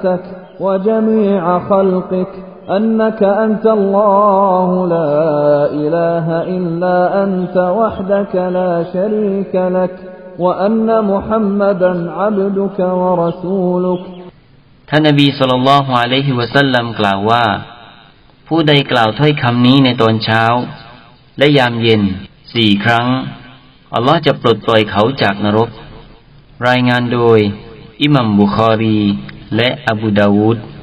أمتك وجميع خلقك أنك أنت الله لا إله إلا أنت وحدك لا شريك لك وأن محمدا عبدك ورسولك ท่านนบีศ็อลลัลลอฮุอะลัยฮิวะซัลลัมกล่าวว่าผู้ใดกล่าวถ้อยคำนี้ในตอนเช้าและยามเย็น4 ครั้งอัลลอฮ์จะปลดปล่อยเขาจากนรกรายงานโดยอิหมัมบุคอรีและอบูดาวูด